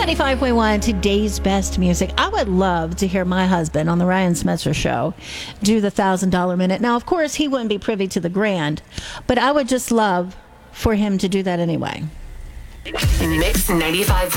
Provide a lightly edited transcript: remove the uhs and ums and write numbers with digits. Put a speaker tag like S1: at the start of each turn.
S1: 95.1, today's best music. I would love to hear my husband on the Ryan Smetzer show do the $1,000 minute. Now, of course, he wouldn't be privy to the grand, but I would just love for him to do that anyway.
S2: Mix 95.